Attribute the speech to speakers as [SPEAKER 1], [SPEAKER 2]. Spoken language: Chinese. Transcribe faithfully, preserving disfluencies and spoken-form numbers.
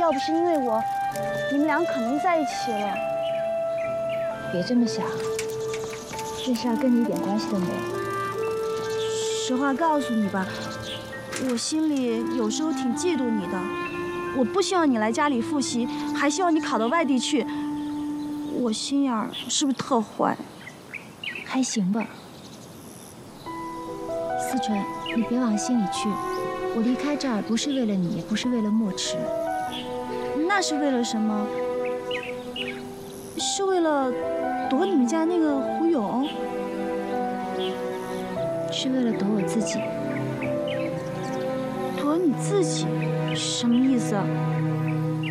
[SPEAKER 1] 要不是因为我，你们俩肯定在一起了。
[SPEAKER 2] 别这么想，这事儿跟你一点关系都没有。
[SPEAKER 1] 实话告诉你吧，我心里有时候挺嫉妒你的。我不希望你来家里复习，还希望你考到外地去。我心眼儿是不是特坏？
[SPEAKER 2] 还行吧。思纯，你别往心里去。我离开这儿不是为了你，也不是为了墨池。
[SPEAKER 1] 那是为了什么？是为了躲你们家那个胡勇？
[SPEAKER 2] 是为了躲我自己。
[SPEAKER 1] 躲你自己？什么意思啊？